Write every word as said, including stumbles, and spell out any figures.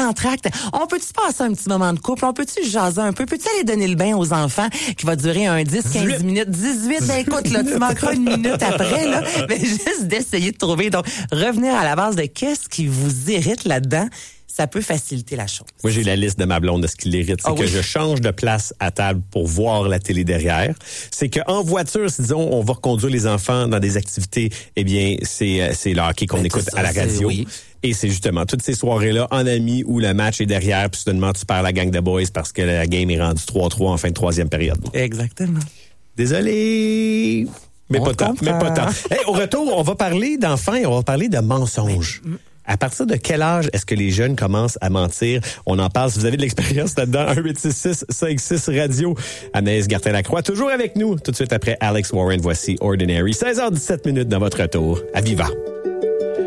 entr'acte. On peut-tu passer un petit moment de couple? On peut-tu jaser un peu? Peux-tu aller donner le bain aux enfants qui va durer un dix, quinze minutes, dix-huit? Ben écoute, là, tu manqueras une minute après, là. Mais juste d'essayer de trouver. Donc, revenir à la base de qu'est-ce qui vous irrite là-dedans, ça peut faciliter la chose. Moi, j'ai la liste de ma blonde de ce qui l'irrite. C'est oh, que oui. je change de place à table pour voir la télé derrière. C'est qu'en voiture, si disons, on va reconduire les enfants dans des activités, eh bien, c'est, c'est le hockey qu'on ben, écoute ça, à la radio. Oui. Et c'est justement toutes ces soirées-là en amis où le match est derrière, puis soudainement, tu perds la gang de boys parce que la game est rendue trois trois en fin de troisième période. Exactement. Désolé. Mais on pas tant. Mais pas tant. Hey, au retour, on va parler d'enfants et on va parler de mensonges. Mais, à partir de quel âge est-ce que les jeunes commencent à mentir? On en parle. Si vous avez de l'expérience là-dedans, un huit six six cinq six radio. Anaïs Gertin-Lacroix, toujours avec nous. Tout de suite après Alex Warren, voici Ordinary. seize heures dix-sept minutes dans votre retour à Viva.